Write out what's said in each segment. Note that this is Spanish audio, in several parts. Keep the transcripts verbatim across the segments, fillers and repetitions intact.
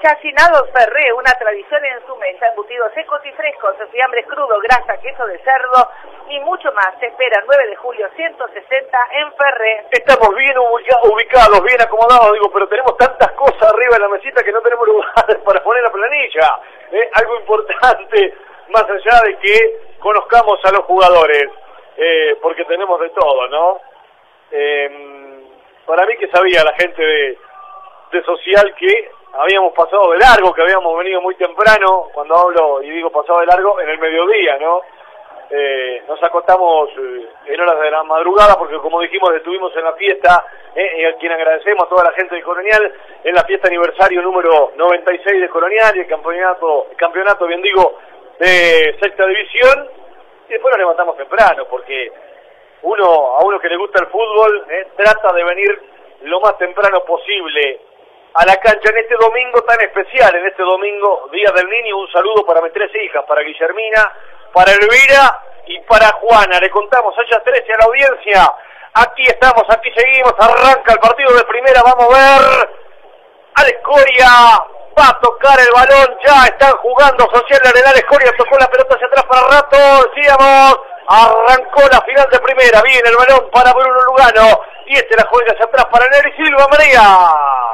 Chacinados Ferré, una tradición en su mesa, embutidos secos y frescos, fiambres crudos, grasa, queso de cerdo y mucho más. Se espera nueve de julio ciento sesenta en Ferré. Estamos bien ubicados, bien acomodados, digo, pero tenemos tantas cosas arriba en la mesita que no tenemos lugar para poner la planilla. ¿eh? Algo importante, más allá de que conozcamos a los jugadores, eh, porque tenemos de todo, ¿no? Eh, para mí que sabía la gente de, de social que habíamos pasado de largo, que habíamos venido muy temprano, cuando hablo y digo pasado de largo, en el mediodía, ¿no? Eh, nos acostamos eh, en horas de la madrugada porque, como dijimos, estuvimos en la fiesta, eh, y a quien agradecemos a toda la gente de Colonial, en la fiesta aniversario número noventa y seis de Colonial y el campeonato, el campeonato, bien digo, de sexta división, y después nos levantamos temprano porque uno, a uno que le gusta el fútbol, eh, trata de venir lo más temprano posible a la cancha en este domingo tan especial, en este domingo, Día del Niño. Un saludo para mis tres hijas, para Guillermina, para Elvira y para Juana. Le contamos a ellas tres y a la audiencia. Aquí estamos, aquí seguimos, arranca el partido de primera, vamos a ver. Alex Coria va a tocar el balón, ya están jugando Social Arenales. Coria tocó la pelota hacia atrás para rato, decíamos, arrancó la final de primera, viene el balón para Bruno Lugano, y este la juega hacia atrás para Nery Silva. María.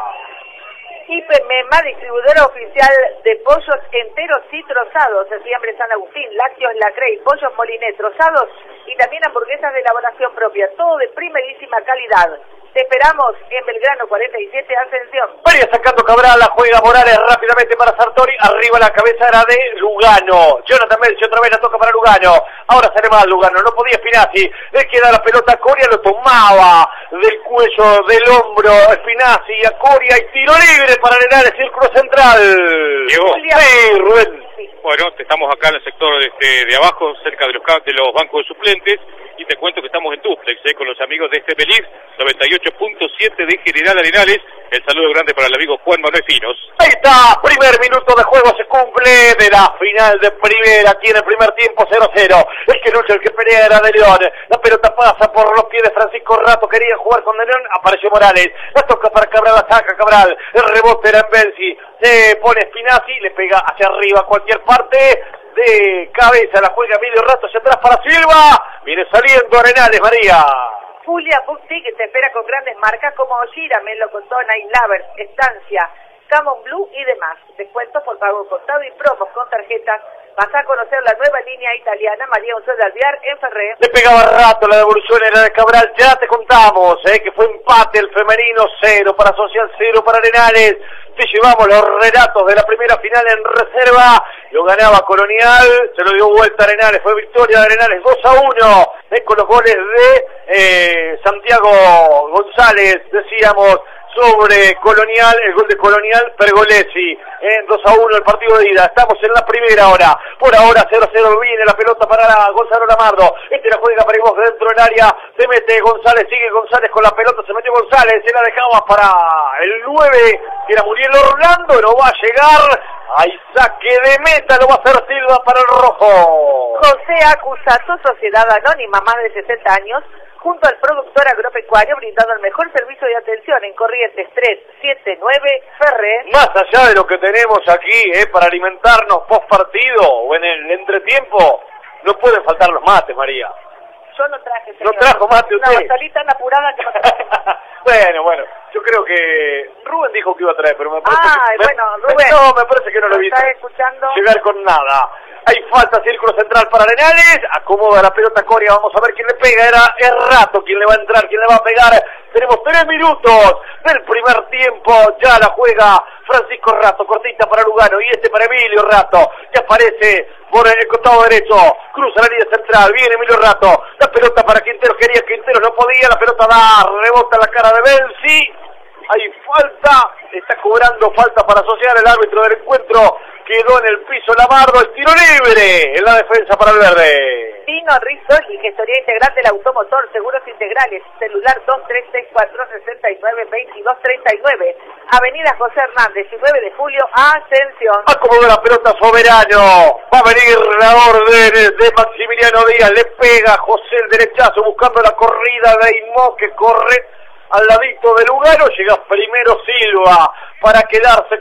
Hipermema, distribuidora oficial de pollos enteros y trozados, el fiambre San Agustín, lácteos Lacrey, pollos Moliné trozados y también hamburguesas de elaboración propia, todo de primerísima calidad. Te esperamos en Belgrano cuarenta y siete, Ascensión. María sacando Cabral, la juega Morales rápidamente para Sartori, arriba la cabeza era de Lugano. Jonathan Melchi otra vez la toca para Lugano, ahora sale mal Lugano, no podía Spinazzi, le queda la pelota a Coria, lo tomaba del cuello, del hombro, Spinazzi a Coria y tiro libre para Arenales, círculo central. Llegó. Sí, Rubén. Bueno, estamos acá en el sector este, de abajo, cerca de los, de los bancos de suplentes, y te cuento que estamos en duplex, eh, con los amigos de este Beliz, noventa y ocho punto siete de General Arenales. El saludo grande para el amigo Juan Manuel Finos. Ahí está, primer minuto de juego se cumple de la final de primera, aquí en el primer tiempo cero cero. El que lucha, el que pelea era De León. La pelota pasa por los pies de Francisco Rato, quería jugar con De León, apareció Morales. La toca para Cabral, la saca Cabral. El rebote era en Belsi, se pone Spinazzi, le pega hacia arriba a cualquier parte. De cabeza la juega medio rato hacia atrás para Silva. Viene saliendo Arenales, María. Julia Boutique, que te espera con grandes marcas como Oshira, Melocotona y Lavers, Estancia, Camon Blue y demás. Descuentos por pago contado y promos con tarjetas. Vas a conocer la nueva línea italiana María Unzón de Alvear en Ferré. Le pegaba rato, la devolución era de Cabral. Ya te contamos eh, que fue empate el femenino, cero para Social, cero para Arenales. Te llevamos los relatos de la primera final en reserva. Lo ganaba Colonial, se lo dio vuelta a Arenales, fue victoria de Arenales dos a uno, eh, con los goles de eh, Santiago González, decíamos, sobre Colonial, el gol de Colonial, Pergolesi, en dos a uno el partido de ida. Estamos en la primera hora, por ahora cero a cero, viene la pelota para Gonzalo Lamardo, este la juega para Ivos dentro del área, se mete González, sigue González con la pelota, se metió González, se la dejaba para el nueve, que era Muriel Orlando, no va a llegar, hay saque de meta, lo va a hacer Silva para el rojo. José Acusato, Sociedad Anónima, más de sesenta años, junto al productor agropecuario, brindando el mejor servicio de atención en Corrientes tres siete nueve Ferré. Más allá de lo que tenemos aquí, eh, para alimentarnos post partido o en el entretiempo, no pueden faltar los mates, María. Yo no traje, señor. ¿No trajo mate usted? No, salí tan apurada que no traje. Bueno, bueno, yo creo que Rubén dijo que iba a traer, pero me parece Ay, que... bueno, me, Rubén. No, me parece que no lo vi ¿Estás escuchando? llegar con nada. Hay falta, círculo central para Arenales, acomoda la pelota Coria, vamos a ver quién le pega, era Errato quien le va a entrar, quién le va a pegar. Tenemos tres minutos del primer tiempo, ya la juega Francisco Rato, cortita para Lugano y este para Emilio Rato, que aparece por el costado derecho, cruza la línea central, viene Emilio Rato, la pelota para Quinteros, quería Quinteros, no podía, la pelota da, rebota en la cara de Belsi, hay falta, está cobrando falta para asociar el árbitro del encuentro, quedó en el piso Lamardo, el tiro libre en la defensa para el verde. Tino Rizzoli, gestoría integral del automotor, seguros integrales, celular dos tres seis cuatro, seis nueve, dos dos tres nueve, Avenida José Hernández, y nueve de julio, Ascensión. Acomodó la pelota Soberano, va a venir la orden de Maximiliano Díaz, le pega José el derechazo, buscando la corrida de Imó, que corre al ladito de Lugano, llega primero Silva, para quedarse